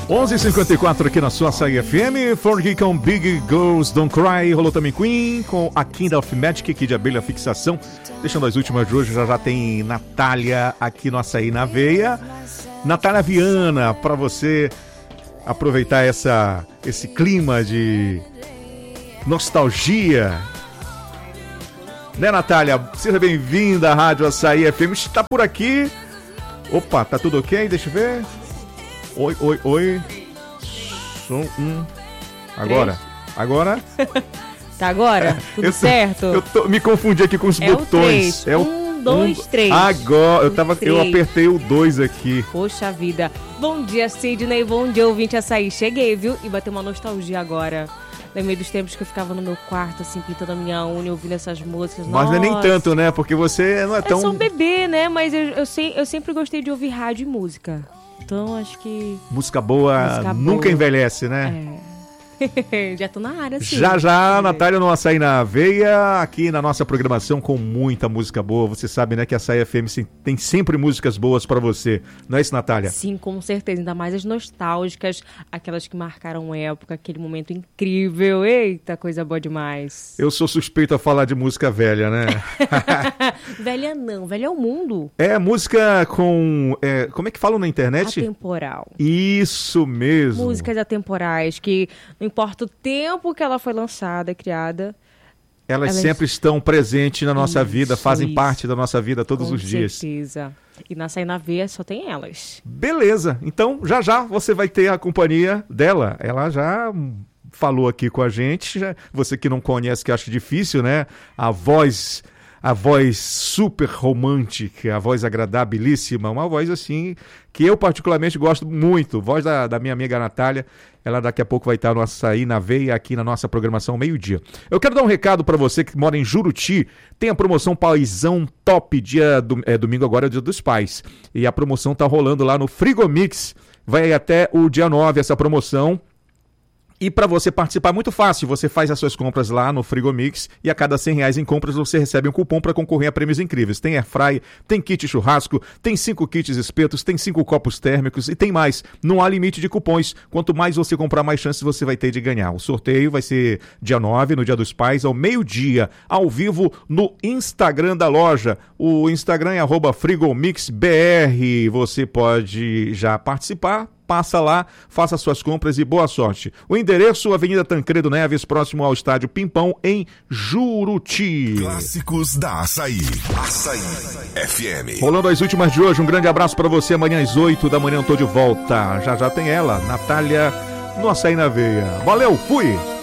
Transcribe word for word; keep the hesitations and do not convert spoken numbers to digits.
onze e cinquenta e quatro aqui na sua Açaí F M. Fergie com Big Girls Don't Cry. Rolou também Queen com a Kingdom of Magic, aqui de Abelha Fixação. Deixando as últimas de hoje, já já tem Natália aqui no Açaí na Veia. Natália Viana, para você aproveitar essa, esse clima de nostalgia. Né, Natália? Seja bem-vinda à Rádio Açaí F M. Está por aqui. Opa, tá tudo ok? Deixa eu ver. Oi, oi, oi. Som um. Agora. Três. Agora. Tá agora? Tudo eu, certo? Eu tô, me confundi aqui com os é botões. O é o um, dois, um, três. Agora. Eu, tava, três. eu apertei o dois aqui. Poxa vida. Bom dia, Sidney. Bom dia, ouvinte Açaí. Cheguei, viu? E bateu uma nostalgia agora. Lembrei dos tempos que eu ficava no meu quarto, assim, pintando a minha unha, ouvindo essas músicas. Mas Nossa. não é nem tanto, né? Porque você não é tão... É só um bebê, né? Mas eu, eu, sei, eu sempre gostei de ouvir rádio e música. Então, acho que... Música boa música nunca boa. Envelhece, né? É. Já tô na área, sim. Já, já, Natália no Açaí na Veia, aqui na nossa programação com muita música boa. Você sabe, né, que a Açaí F M tem sempre músicas boas pra você. Não é isso, Natália? Sim, com certeza. Ainda mais as nostálgicas, aquelas que marcaram época, aquele momento incrível. Eita, coisa boa demais. Eu sou suspeito a falar de música velha, né? Velha não, velha é o mundo. É, música com... É, como é que falam na internet? Atemporal. Isso mesmo. Músicas atemporais que... Não importa o tempo que ela foi lançada, criada. Elas, elas... sempre estão presentes na nossa isso, vida, fazem isso. parte da nossa vida todos Com os dias. Com certeza. E na Açaí na Veia só tem elas. Beleza. Então, já já você vai ter a companhia dela. Ela já falou aqui com a gente. Já... Você que não conhece, que acha difícil, né? A voz... A voz super romântica, a voz agradabilíssima, uma voz assim que eu particularmente gosto muito. Voz da, da minha amiga Natália, ela daqui a pouco vai estar no Açaí na Veia aqui na nossa programação meio-dia. Eu quero dar um recado para você que mora em Juruti, tem a promoção Paizão Top, dia do, é, domingo agora é o Dia dos Pais. E a promoção tá rolando lá no Frigomix, vai até o dia nove essa promoção. E para você participar, muito fácil, você faz as suas compras lá no Frigomix e a cada cem reais em compras você recebe um cupom para concorrer a prêmios incríveis. Tem airfry, tem kit churrasco, tem cinco kits espetos, tem cinco copos térmicos e tem mais. Não há limite de cupons. Quanto mais você comprar, mais chances você vai ter de ganhar. O sorteio vai ser dia nove, no Dia dos Pais, ao meio-dia, ao vivo no Instagram da loja. O Instagram é arroba frigomixbr. Você pode já participar. Passa lá, faça suas compras e boa sorte. O endereço, Avenida Tancredo Neves, próximo ao Estádio Pimpão, em Juruti. Clássicos da Açaí. Açaí F M. Rolando as últimas de hoje, um grande abraço para você. Amanhã às oito da manhã eu tô de volta. Já já tem ela, Natália, no Açaí na Veia. Valeu, fui!